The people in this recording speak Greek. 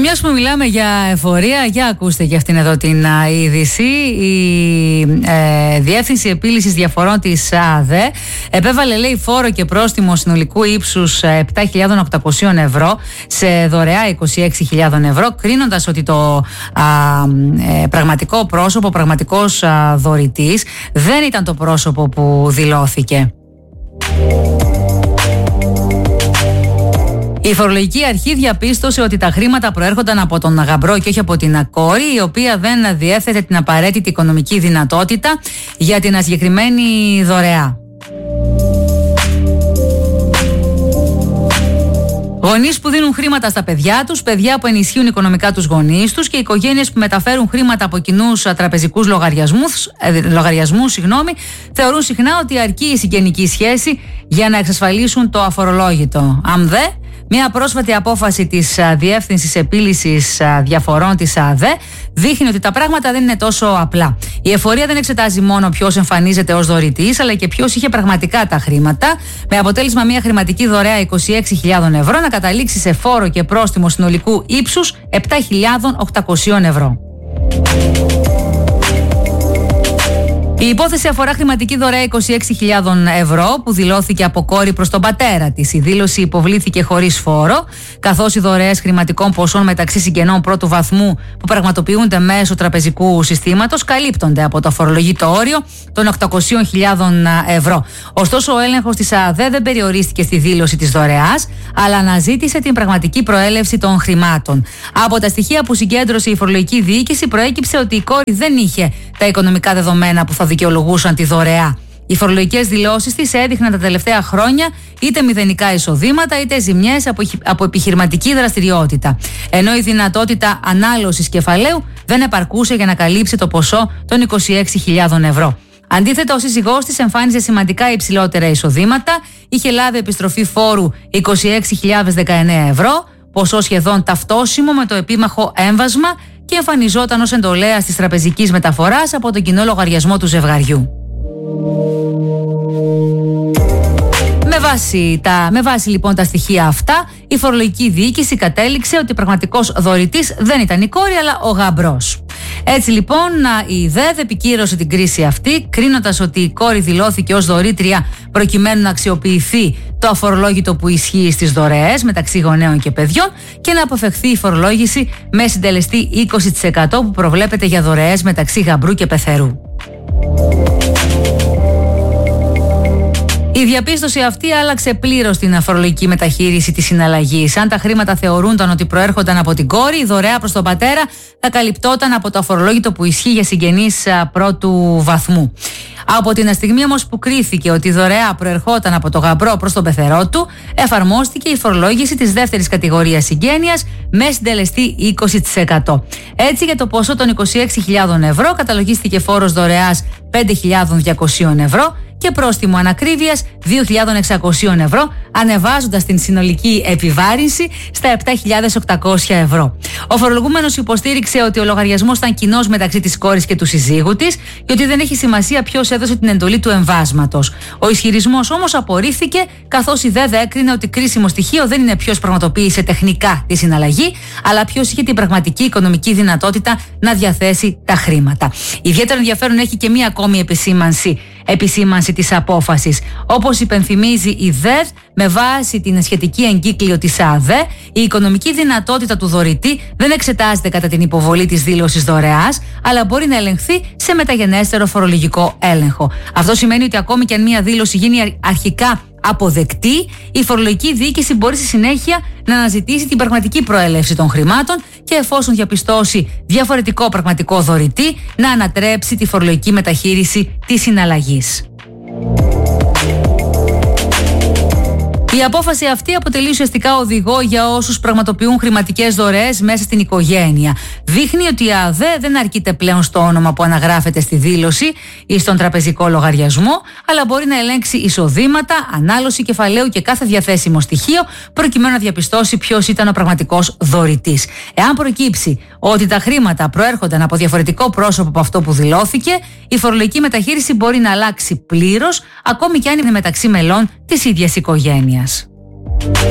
Μιας που μιλάμε για εφορία, για ακούστε και αυτήν εδώ την είδηση. Η Διεύθυνση Επίλυσης Διαφορών της ΑΔΕ επέβαλε, λέει, φόρο και πρόστιμο συνολικού ύψους 7.800 ευρώ σε δωρεά 26.000 ευρώ, κρίνοντας ότι το πραγματικό πρόσωπο, ο πραγματικός δωρητής δεν ήταν το πρόσωπο που δηλώθηκε. Η φορολογική αρχή διαπίστωσε ότι τα χρήματα προέρχονταν από τον γαμπρό και όχι από την κόρη, η οποία δεν διέθετε την απαραίτητη οικονομική δυνατότητα για την συγκεκριμένη δωρεά. Γονείς που δίνουν χρήματα στα παιδιά τους, παιδιά που ενισχύουν οικονομικά τους γονείς τους και οικογένειες που μεταφέρουν χρήματα από κοινούς τραπεζικούς λογαριασμούς, θεωρούν συχνά ότι αρκεί η συγγενική σχέση για να εξασφαλίσουν το αφορολόγητο. Μια πρόσφατη απόφαση της Διεύθυνσης Επίλυσης Διαφορών της ΑΔΕ δείχνει ότι τα πράγματα δεν είναι τόσο απλά. Η εφορία δεν εξετάζει μόνο ποιος εμφανίζεται ως δωρητής, αλλά και ποιος είχε πραγματικά τα χρήματα, με αποτέλεσμα μια χρηματική δωρεά 26.000 ευρώ να καταλήξει σε φόρο και πρόστιμο συνολικού ύψους 7.800 ευρώ. Η υπόθεση αφορά χρηματική δωρεά 26.000 ευρώ που δηλώθηκε από κόρη προς τον πατέρα της. Η δήλωση υποβλήθηκε χωρίς φόρο, καθώς οι δωρεές χρηματικών ποσών μεταξύ συγγενών πρώτου βαθμού που πραγματοποιούνται μέσω τραπεζικού συστήματος καλύπτονται από το φορολογητό όριο των 800.000 ευρώ. Ωστόσο, ο έλεγχος της ΑΔΕ δεν περιορίστηκε στη δήλωση της δωρεάς, αλλά αναζήτησε την πραγματική προέλευση των χρημάτων. Από τα στοιχεία που συγκέντρωσε η φορολογική διοίκηση, προέκυψε ότι η κόρη δεν είχε τα οικονομικά δεδομένα που θα δικαιολογούσαν τη δωρεά. Οι φορολογικές δηλώσεις της έδειχναν τα τελευταία χρόνια είτε μηδενικά εισοδήματα είτε ζημιές από επιχειρηματική δραστηριότητα. Ενώ η δυνατότητα ανάλωσης κεφαλαίου δεν επαρκούσε για να καλύψει το ποσό των 26.000 ευρώ. Αντίθετα, ο σύζυγός της εμφάνιζε σημαντικά υψηλότερα εισοδήματα, είχε λάβει επιστροφή φόρου 26.019 ευρώ, ποσό σχεδόν ταυτόσιμο με το επίμαχο έμβασμα, και εμφανιζόταν ως εντολέας της τραπεζικής μεταφοράς από τον κοινό λογαριασμό του ζευγαριού. Με βάση λοιπόν τα στοιχεία αυτά, η φορολογική διοίκηση κατέληξε ότι πραγματικός δωρητής δεν ήταν η κόρη αλλά ο γαμπρός. Έτσι λοιπόν η ΔΕΔ επικύρωσε την κρίση αυτή, κρίνοντας ότι η κόρη δηλώθηκε ως δωρήτρια προκειμένου να αξιοποιηθεί το αφορολόγητο που ισχύει στις δωρεές μεταξύ γονέων και παιδιών και να αποφευχθεί η φορολόγηση με συντελεστή 20% που προβλέπεται για δωρεές μεταξύ γαμπρού και πεθερού. Η διαπίστωση αυτή άλλαξε πλήρως την φορολογική μεταχείριση της συναλλαγής. Αν τα χρήματα θεωρούνταν ότι προέρχονταν από την κόρη, η δωρεά προς τον πατέρα θα καλυπτόταν από το αφορολόγητο που ισχύει για συγγενείς πρώτου βαθμού. Από την στιγμή όμως που κρίθηκε ότι η δωρεά προερχόταν από το γαμπρό προς τον πεθερό του, εφαρμόστηκε η φορολόγηση της δεύτερης κατηγορίας συγγένειας με συντελεστή 20%. Έτσι, για το ποσό των 26.000 ευρώ καταλογίστηκε φόρος δωρεάς 5.200 ευρώ και πρόστιμο ανακρίβειας 2.600 ευρώ, ανεβάζοντας την συνολική επιβάρυνση στα 7.800 ευρώ. Ο φορολογούμενος υποστήριξε ότι ο λογαριασμός ήταν κοινός μεταξύ της κόρης και του συζύγου της και ότι δεν έχει σημασία ποιος έδωσε την εντολή του εμβάσματος. Ο ισχυρισμός όμως απορρίφθηκε, καθώς η ΔΕΔ έκρινε ότι κρίσιμο στοιχείο δεν είναι ποιος πραγματοποίησε τεχνικά τη συναλλαγή, αλλά ποιος είχε την πραγματική οικονομική δυνατότητα να διαθέσει τα χρήματα. Ιδιαίτερο ενδιαφέρον έχει και μία ακόμη επισήμανση της απόφασης. Όπως υπενθυμίζει η ΔΕΔ, με βάση την σχετική εγκύκλιο της ΑΔΕ, η οικονομική δυνατότητα του δωρητή δεν εξετάζεται κατά την υποβολή της δήλωσης δωρεάς, αλλά μπορεί να ελεγχθεί σε μεταγενέστερο φορολογικό έλεγχο. Αυτό σημαίνει ότι ακόμη και αν μία δήλωση γίνει αρχικά αποδεκτή, η φορολογική διοίκηση μπορεί στη συνέχεια να αναζητήσει την πραγματική προέλευση των χρημάτων και, εφόσον διαπιστώσει διαφορετικό πραγματικό δωρητή, να ανατρέψει τη φορολογική μεταχείριση της συναλλαγής. Η απόφαση αυτή αποτελεί ουσιαστικά οδηγό για όσους πραγματοποιούν χρηματικές δωρεές μέσα στην οικογένεια. Δείχνει ότι η ΑΔΕ δεν αρκείται πλέον στο όνομα που αναγράφεται στη δήλωση ή στον τραπεζικό λογαριασμό, αλλά μπορεί να ελέγξει εισοδήματα, ανάλωση κεφαλαίου και κάθε διαθέσιμο στοιχείο, προκειμένου να διαπιστώσει ποιος ήταν ο πραγματικός δωρητής. Εάν προκύψει ότι τα χρήματα προέρχονταν από διαφορετικό πρόσωπο από αυτό που δηλώθηκε, η φορολογική μεταχείριση μπορεί να αλλάξει πλήρως, ακόμη και αν είναι μεταξύ μελών της ίδιας οικογένειας.